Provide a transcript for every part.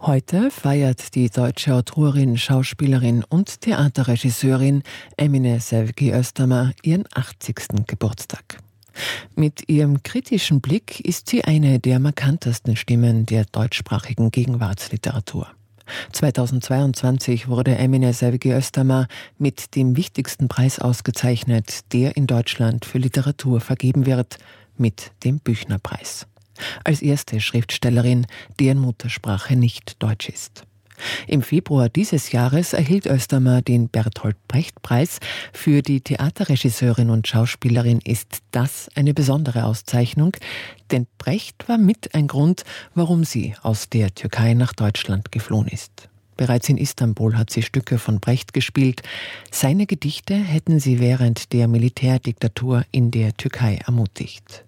Heute feiert die deutsche Autorin, Schauspielerin und Theaterregisseurin Emine Sevgi Özdemir ihren 80. Geburtstag. Mit ihrem kritischen Blick ist sie eine der markantesten Stimmen der deutschsprachigen Gegenwartsliteratur. 2022 wurde Emine Sevgi Özdemir mit dem wichtigsten Preis ausgezeichnet, der in Deutschland für Literatur vergeben wird, mit dem Büchnerpreis. Als erste Schriftstellerin, deren Muttersprache nicht Deutsch ist. Im Februar dieses Jahres erhielt Özdemir den Bertolt-Brecht-Preis. Für die Theaterregisseurin und Schauspielerin ist das eine besondere Auszeichnung, denn Brecht war mit ein Grund, warum sie aus der Türkei nach Deutschland geflohen ist. Bereits in Istanbul hat sie Stücke von Brecht gespielt. Seine Gedichte hätten sie während der Militärdiktatur in der Türkei ermutigt.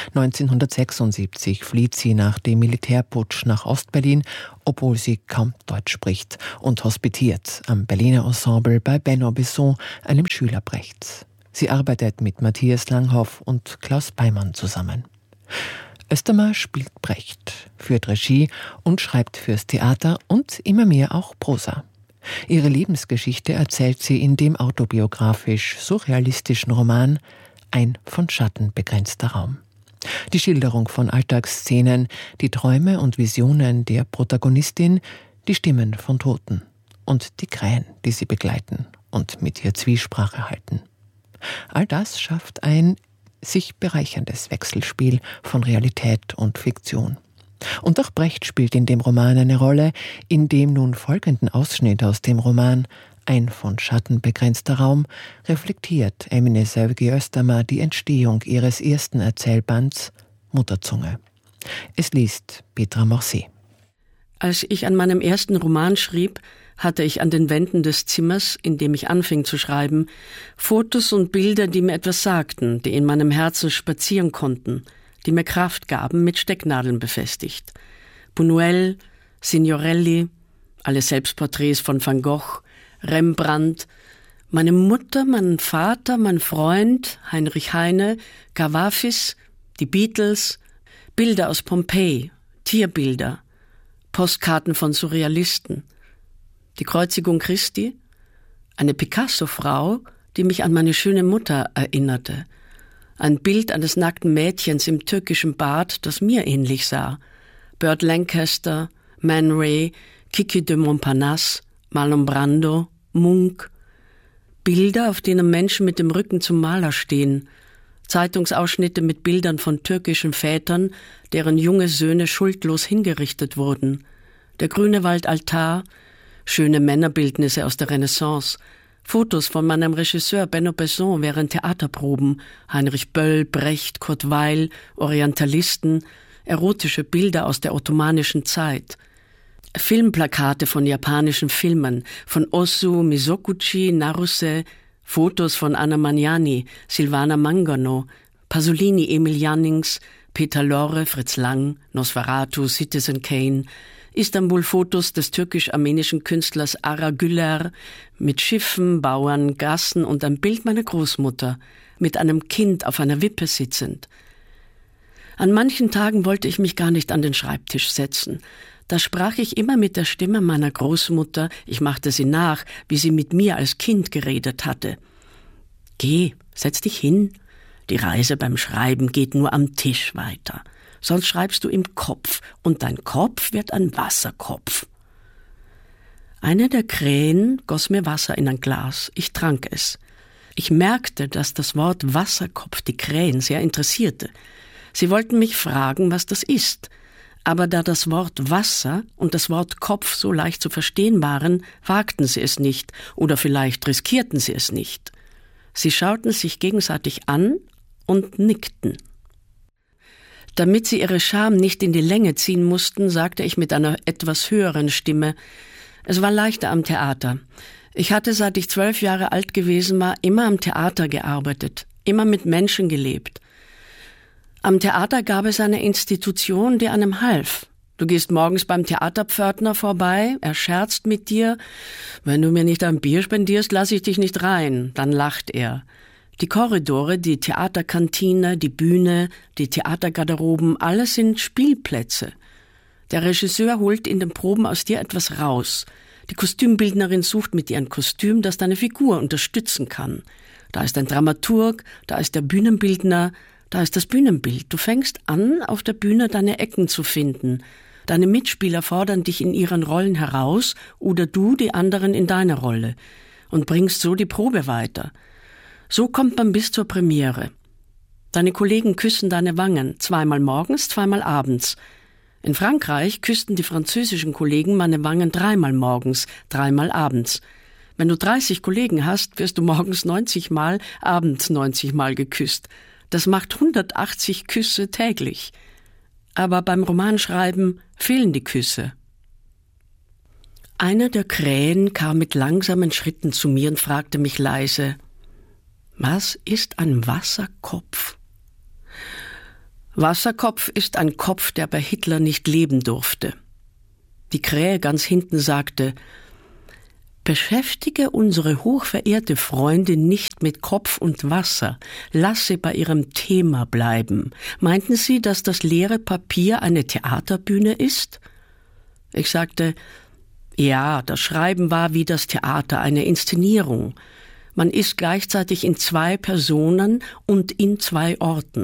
1976 flieht sie nach dem Militärputsch nach Ostberlin, obwohl sie kaum Deutsch spricht, und hospitiert am Berliner Ensemble bei Benno Besson, einem Schüler Brechts. Sie arbeitet mit Matthias Langhoff und Klaus Beimann zusammen. Özdemir spielt Brecht, führt Regie und schreibt fürs Theater und immer mehr auch Prosa. Ihre Lebensgeschichte erzählt sie in dem autobiografisch-surrealistischen Roman Ein von Schatten begrenzter Raum. Die Schilderung von Alltagsszenen, die Träume und Visionen der Protagonistin, die Stimmen von Toten und die Krähen, die sie begleiten und mit ihr Zwiesprache halten. All das schafft ein sich bereicherndes Wechselspiel von Realität und Fiktion. Und auch Brecht spielt in dem Roman eine Rolle, in dem nun folgenden Ausschnitt aus dem Roman Ein von Schatten begrenzter Raum reflektiert Emine Sevgi Özdemir die Entstehung ihres ersten Erzählbands Mutterzunge. Es liest Petra Morsi. Als ich an meinem ersten Roman schrieb, hatte ich an den Wänden des Zimmers, in dem ich anfing zu schreiben, Fotos und Bilder, die mir etwas sagten, die in meinem Herzen spazieren konnten, die mir Kraft gaben, mit Stecknadeln befestigt. Buñuel, Signorelli, alle Selbstporträts von Van Gogh, Rembrandt, meine Mutter, mein Vater, mein Freund, Heinrich Heine, Kavafis, die Beatles, Bilder aus Pompeji, Tierbilder, Postkarten von Surrealisten, die Kreuzigung Christi, eine Picasso-Frau, die mich an meine schöne Mutter erinnerte, ein Bild eines nackten Mädchens im türkischen Bad, das mir ähnlich sah, Burt Lancaster, Man Ray, Kiki de Montparnasse, Marlon Brando, Munch, Bilder, auf denen Menschen mit dem Rücken zum Maler stehen, Zeitungsausschnitte mit Bildern von türkischen Vätern, deren junge Söhne schuldlos hingerichtet wurden, der grüne Waldaltar, schöne Männerbildnisse aus der Renaissance, Fotos von meinem Regisseur Benno Besson während Theaterproben, Heinrich Böll, Brecht, Kurt Weill, Orientalisten, erotische Bilder aus der ottomanischen Zeit, Filmplakate von japanischen Filmen, von Ozu, Mizoguchi, Naruse, Fotos von Anna Magnani, Silvana Mangano, Pasolini, Emil Jannings, Peter Lorre, Fritz Lang, Nosferatu, Citizen Kane, Istanbul-Fotos des türkisch-armenischen Künstlers Ara Güler mit Schiffen, Bauern, Gassen und ein Bild meiner Großmutter mit einem Kind auf einer Wippe sitzend. An manchen Tagen wollte ich mich gar nicht an den Schreibtisch setzen. Da sprach ich immer mit der Stimme meiner Großmutter, ich machte sie nach, wie sie mit mir als Kind geredet hatte. Geh, setz dich hin. Die Reise beim Schreiben geht nur am Tisch weiter. Sonst schreibst du im Kopf und dein Kopf wird ein Wasserkopf. Eine der Krähen goss mir Wasser in ein Glas. Ich trank es. Ich merkte, dass das Wort Wasserkopf die Krähen sehr interessierte. Sie wollten mich fragen, was das ist. Aber da das Wort Wasser und das Wort Kopf so leicht zu verstehen waren, wagten sie es nicht oder vielleicht riskierten sie es nicht. Sie schauten sich gegenseitig an und nickten. Damit sie ihre Scham nicht in die Länge ziehen mussten, sagte ich mit einer etwas höheren Stimme, es war leichter am Theater. Ich hatte, seit ich 12 Jahre alt gewesen war, immer am Theater gearbeitet, immer mit Menschen gelebt. Am Theater gab es eine Institution, die einem half. Du gehst morgens beim Theaterpförtner vorbei, er scherzt mit dir. Wenn du mir nicht ein Bier spendierst, lasse ich dich nicht rein. Dann lacht er. Die Korridore, die Theaterkantine, die Bühne, die Theatergarderoben, alles sind Spielplätze. Der Regisseur holt in den Proben aus dir etwas raus. Die Kostümbildnerin sucht mit dir ein Kostüm, das deine Figur unterstützen kann. Da ist ein Dramaturg, da ist der Bühnenbildner, da ist das Bühnenbild. Du fängst an, auf der Bühne deine Ecken zu finden. Deine Mitspieler fordern dich in ihren Rollen heraus oder du die anderen in deine Rolle und bringst so die Probe weiter. So kommt man bis zur Premiere. Deine Kollegen küssen deine Wangen, zweimal morgens, zweimal abends. In Frankreich küssten die französischen Kollegen meine Wangen dreimal morgens, dreimal abends. Wenn du 30 Kollegen hast, wirst du morgens 90 Mal, abends 90 Mal geküsst. Das macht 180 Küsse täglich. Aber beim Romanschreiben fehlen die Küsse. Einer der Krähen kam mit langsamen Schritten zu mir und fragte mich leise: Was ist ein Wasserkopf? Wasserkopf ist ein Kopf, der bei Hitler nicht leben durfte. Die Krähe ganz hinten sagte: Beschäftige unsere hochverehrte Freundin nicht mit Kopf und Wasser. Lass sie bei ihrem Thema bleiben. Meinten Sie, dass das leere Papier eine Theaterbühne ist? Ich sagte: Ja, das Schreiben war wie das Theater, eine Inszenierung. Man ist gleichzeitig in 2 Personen und in 2 Orten.